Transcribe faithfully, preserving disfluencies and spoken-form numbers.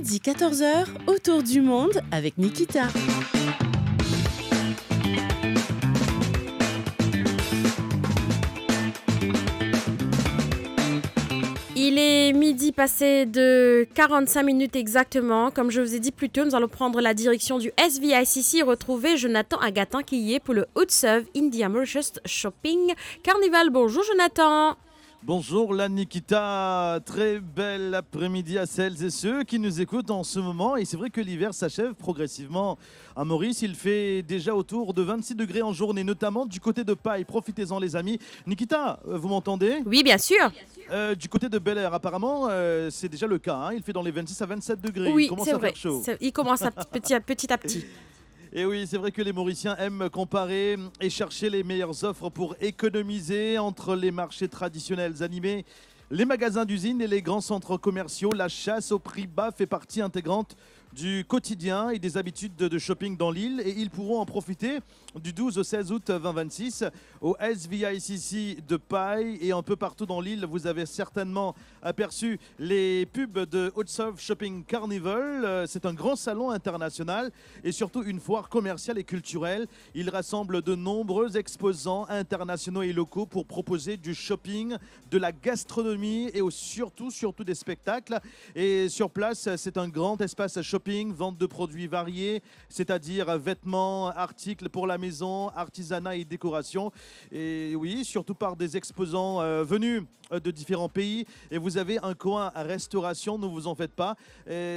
Midi quatorze heures, autour du monde avec Nikita. Il est midi passé de quarante-cinq minutes exactement. Comme je vous ai dit plus tôt, nous allons prendre la direction du S V I C C et retrouver Jonathan Agatin qui y est pour le Utsuv India Mauritius Shopping Carnival. Bonjour Jonathan. Bonjour la Nikita, très bel après-midi à celles et ceux qui nous écoutent en ce moment. Et c'est vrai que l'hiver s'achève progressivement. À Maurice, il fait déjà autour de vingt-six degrés en journée, notamment du côté de Paille. Profitez-en les amis. Nikita, vous m'entendez ? Oui, bien sûr. Euh, du côté de Bel Air, apparemment, euh, c'est déjà le cas. Hein. Il fait dans les vingt-six à vingt-sept degrés. Oui, il commence c'est à vrai. faire chaud. C'est- Il commence à petit, à petit à petit. Et oui, c'est vrai que les Mauriciens aiment comparer et chercher les meilleures offres pour économiser entre les marchés traditionnels animés, les magasins d'usines et les grands centres commerciaux. La chasse au prix bas fait partie intégrante du quotidien et des habitudes de shopping dans l'île, et ils pourront en profiter du douze au seize août deux mille vingt-six au S V I C C de Paille et un peu partout dans l'île. Vous avez certainement aperçu les pubs de Utsuv Shopping Carnival. Euh, C'est un grand salon international et surtout une foire commerciale et culturelle. Il rassemble de nombreux exposants internationaux et locaux pour proposer du shopping, de la gastronomie et au- surtout, surtout des spectacles. Et sur place, c'est un grand espace shopping, vente de produits variés, c'est-à-dire vêtements, articles pour la maison, artisanat et décoration. Et oui, surtout par des exposants euh, venus euh, de différents pays. Et vous avez un coin à restauration, ne vous en faites pas. Et